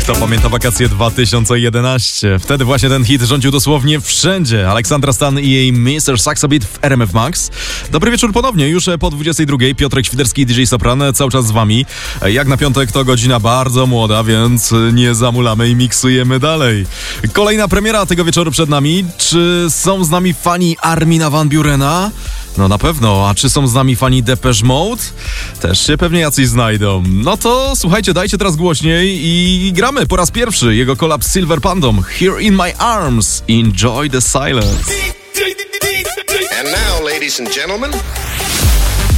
Kto pamięta wakacje 2011? Wtedy właśnie ten hit rządził dosłownie wszędzie. Aleksandra Stan i jej Mr. Saxobit w RMF Max. Dobry wieczór ponownie, już po 22. Piotrek Świderski, DJ Sopran, cały czas z wami. Jak na piątek to godzina bardzo młoda, więc nie zamulamy i miksujemy dalej. Kolejna premiera tego wieczoru przed nami. Czy są z nami fani Armina van Burena? No na pewno, a czy są z nami fani Depeche Mode? Też się pewnie jacyś znajdą. No to słuchajcie, dajcie teraz głośniej i gramy po raz pierwszy jego kolab z Silver Pandą. Here in my arms, enjoy the silence. And now, ladies and gentlemen...